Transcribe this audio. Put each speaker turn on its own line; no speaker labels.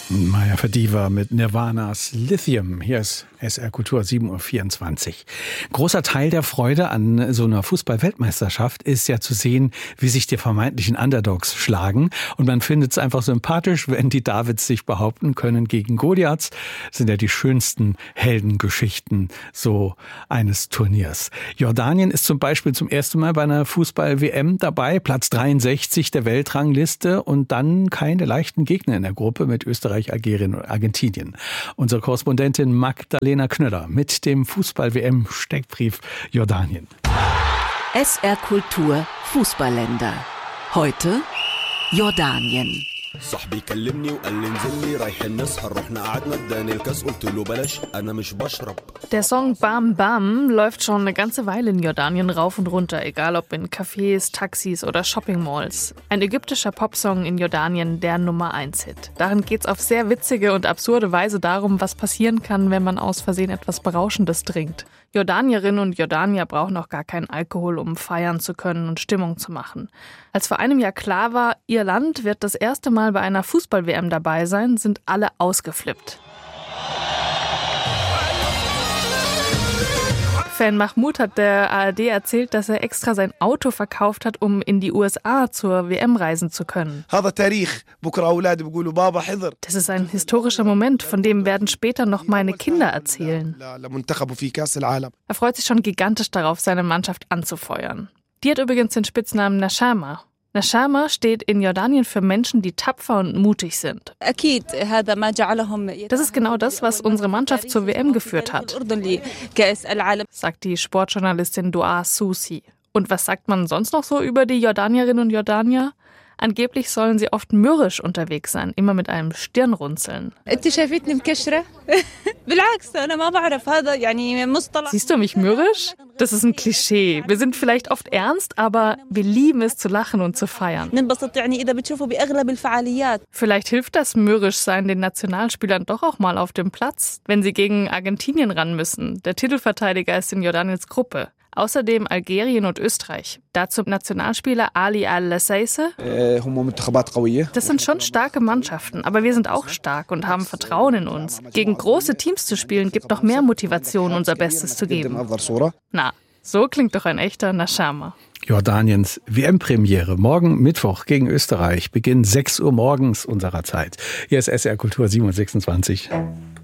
Maya Fadiva mit Nirvanas Lithium. Hier ist SR Kultur 7.24 Uhr. Großer Teil der Freude an so einer Fußball-Weltmeisterschaft ist ja zu sehen, wie sich die vermeintlichen Underdogs schlagen. Und man findet es einfach sympathisch, wenn die Davids sich behaupten können gegen Goliaths. Das sind ja die schönsten Heldengeschichten so eines Turniers. Jordanien ist zum Beispiel zum ersten Mal bei einer Fußball-WM dabei, Platz 63 der Weltrangliste und dann keine leichten Gegner in der Gruppe mit Österreich, Algerien und Argentinien. Unsere Korrespondentin Magdalena Knöller mit dem Fußball-WM-Steckbrief Jordanien.
SR Kultur Fußballländer. Heute Jordanien.
صاحبي كلمني وقال لي انزل لي رايحين نسهر رحنا قعدنا اداني الكاس قلت له بلاش انا مش بشرب.
Der Song Bam Bam läuft schon eine ganze Weile in Jordanien rauf und runter, egal ob in Cafés, Taxis oder Shoppingmalls. Ein ägyptischer Popsong in Jordanien, der Nummer-1-Hit. Darin geht's auf sehr witzige und absurde Weise darum, was passieren kann, wenn man aus Versehen etwas Berauschendes trinkt. Jordanierinnen und Jordanier brauchen auch gar keinen Alkohol, um feiern zu können und Stimmung zu machen. Als vor einem Jahr klar war, ihr Land wird das erste Mal bei einer Fußball-WM dabei sein, sind alle ausgeflippt. Fan Mahmoud hat der ARD erzählt, dass er extra sein Auto verkauft hat, um in die USA zur WM reisen zu können. Das ist ein historischer Moment, von dem werden später noch meine Kinder erzählen. Er freut sich schon gigantisch darauf, seine Mannschaft anzufeuern. Die hat übrigens den Spitznamen Nashama. Nashama steht in Jordanien für Menschen, die tapfer und mutig sind. Das ist genau das, was unsere Mannschaft zur WM geführt hat, sagt die Sportjournalistin Dua Susi. Und was sagt man sonst noch so über die Jordanierinnen und Jordanier? Angeblich sollen sie oft mürrisch unterwegs sein, immer mit einem Stirnrunzeln. Siehst du mich mürrisch? Das ist ein Klischee. Wir sind vielleicht oft ernst, aber wir lieben es zu lachen und zu feiern. Vielleicht hilft das Mürrischsein den Nationalspielern doch auch mal auf dem Platz, wenn sie gegen Argentinien ran müssen. Der Titelverteidiger ist in Jordaniens Gruppe. Außerdem Algerien und Österreich. Dazu Nationalspieler Ali Al-Lassaise. Das sind schon starke Mannschaften, aber wir sind auch stark und haben Vertrauen in uns. Gegen große Teams zu spielen, gibt noch mehr Motivation, unser Bestes zu geben. Na, so klingt doch ein echter Nashama.
Jordaniens WM-Premiere morgen Mittwoch gegen Österreich, Beginn 6 Uhr morgens unserer Zeit. Hier ist SR Kultur 7.26 Uhr.